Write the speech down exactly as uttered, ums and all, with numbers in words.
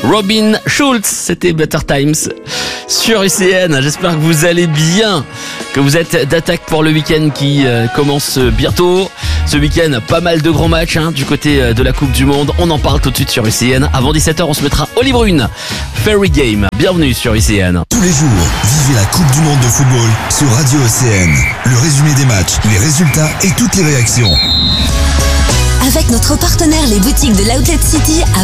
Robin Schulz, c'était Better Times sur U C N. J'espère que vous allez bien, que vous êtes d'attaque pour le week-end qui euh, commence bientôt. Ce week-end, pas mal de grands matchs hein, du côté de la Coupe du Monde. On en parle tout de suite sur U C N. Avant dix-sept heures, on se mettra Olive Brune. Fairy Game, bienvenue sur U C N. Tous les jours, vivez la Coupe du Monde de football sur Radio U C N. Le résumé des matchs, les résultats et toutes les réactions. Avec notre partenaire, les boutiques de l'Outlet City à